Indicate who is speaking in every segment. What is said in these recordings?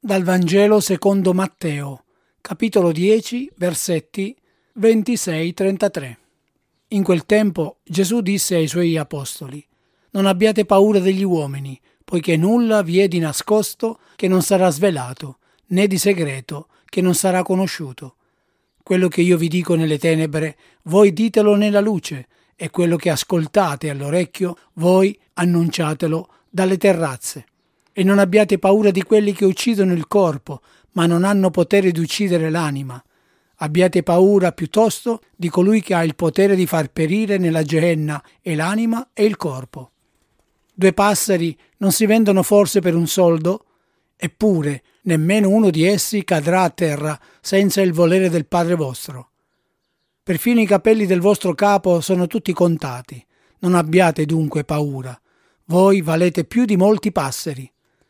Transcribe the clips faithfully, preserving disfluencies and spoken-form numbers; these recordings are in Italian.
Speaker 1: Dal Vangelo secondo Matteo, capitolo dieci, versetti ventisei trentatré. In quel tempo Gesù disse ai suoi apostoli: «Non abbiate paura degli uomini, poiché nulla vi è di nascosto che non sarà svelato, né di segreto che non sarà conosciuto. Quello che io vi dico nelle tenebre, voi ditelo nella luce, e quello che ascoltate all'orecchio, voi annunciatelo dalle terrazze. E non abbiate paura di quelli che uccidono il corpo, ma non hanno potere di uccidere l'anima. Abbiate paura piuttosto di colui che ha il potere di far perire nella Gehenna e l'anima e il corpo. Due passeri non si vendono forse per un soldo? Eppure nemmeno uno di essi cadrà a terra senza il volere del Padre vostro. Perfino i capelli del vostro capo sono tutti contati. Non abbiate dunque paura. Voi valete più di molti passeri.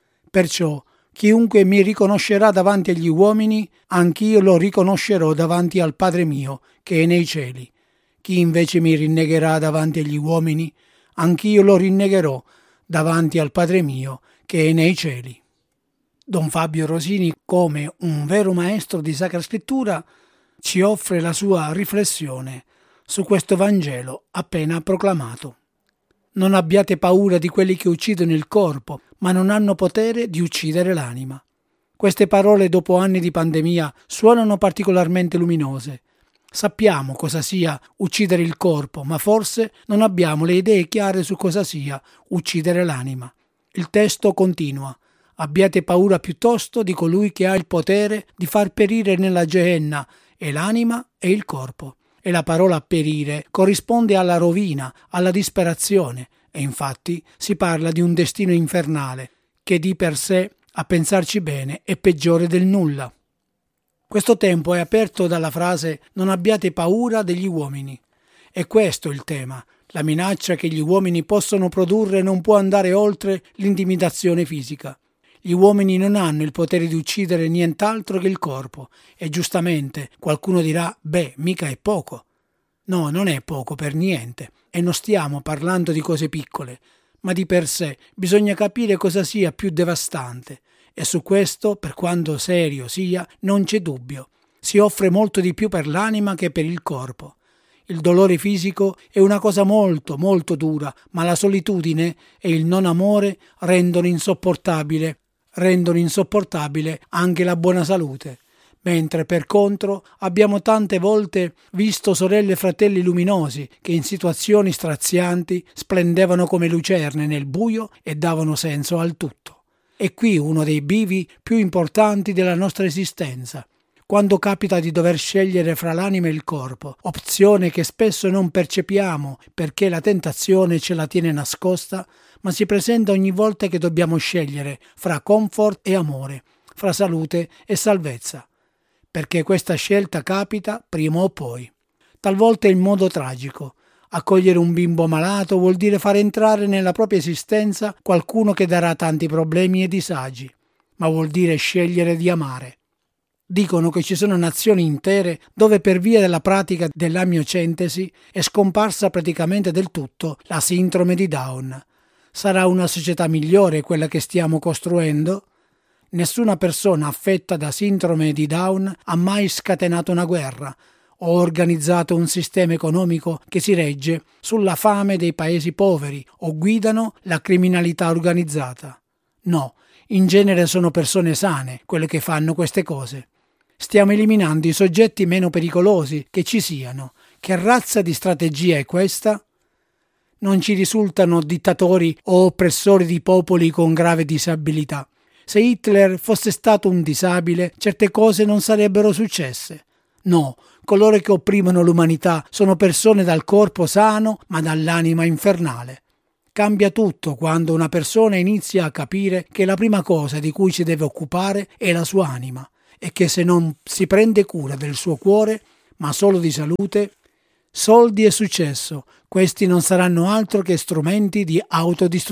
Speaker 1: Perciò chiunque mi riconoscerà davanti agli uomini, anch'io lo riconoscerò davanti al Padre mio, che è nei cieli. Chi invece mi rinnegherà davanti agli uomini, anch'io lo rinnegherò davanti al Padre mio, che è nei cieli». Don Fabio Rosini, come un vero maestro di Sacra Scrittura, ci offre la sua riflessione su questo Vangelo appena proclamato. Non abbiate paura di quelli che uccidono il corpo, ma non hanno potere di uccidere l'anima. Queste parole, dopo anni di pandemia, suonano particolarmente luminose. Sappiamo cosa sia uccidere il corpo, ma forse non abbiamo le idee chiare su cosa sia uccidere l'anima. Il testo continua: «Abbiate paura piuttosto di colui che ha il potere di far perire nella Gehenna e l'anima e il corpo». E la parola perire corrisponde alla rovina, alla disperazione, e infatti si parla di un destino infernale, che di per sé, a pensarci bene, è peggiore del nulla. Questo tempo è aperto dalla frase «non abbiate paura degli uomini». E questo è il tema. La minaccia che gli uomini possono produrre non può andare oltre l'intimidazione fisica. Gli uomini non hanno il potere di uccidere nient'altro che il corpo, e giustamente qualcuno dirà: beh, mica è poco. No, non è poco per niente, e non stiamo parlando di cose piccole, ma di per sé bisogna capire cosa sia più devastante, e su questo, per quanto serio sia, non c'è dubbio. Si offre molto di più per l'anima che per il corpo. Il dolore fisico è una cosa molto, molto dura, ma la solitudine e il non amore rendono insopportabile rendono insopportabile anche la buona salute, mentre per contro abbiamo tante volte visto sorelle e fratelli luminosi che in situazioni strazianti splendevano come lucerne nel buio e davano senso al tutto. È qui uno dei bivi più importanti della nostra esistenza. Quando capita di dover scegliere fra l'anima e il corpo, opzione che spesso non percepiamo perché la tentazione ce la tiene nascosta, ma si presenta ogni volta che dobbiamo scegliere fra comfort e amore, fra salute e salvezza, perché questa scelta capita prima o poi. Talvolta in modo tragico. Accogliere un bimbo malato vuol dire far entrare nella propria esistenza qualcuno che darà tanti problemi e disagi, ma vuol dire scegliere di amare. Dicono che ci sono nazioni intere dove per via della pratica dell'amiocentesi è scomparsa praticamente del tutto la sindrome di Down. Sarà una società migliore quella che stiamo costruendo? Nessuna persona affetta da sindrome di Down ha mai scatenato una guerra o organizzato un sistema economico che si regge sulla fame dei paesi poveri o guidano la criminalità organizzata. No, in genere sono persone sane quelle che fanno queste cose. Stiamo eliminando i soggetti meno pericolosi che ci siano. Che razza di strategia è questa? Non ci risultano dittatori o oppressori di popoli con grave disabilità. Se Hitler fosse stato un disabile, certe cose non sarebbero successe. No, coloro che opprimono l'umanità sono persone dal corpo sano, ma dall'anima infernale. Cambia tutto quando una persona inizia a capire che la prima cosa di cui si deve occupare è la sua anima, e che se non si prende cura del suo cuore, ma solo di salute, soldi e successo, questi non saranno altro che strumenti di autodistruzione.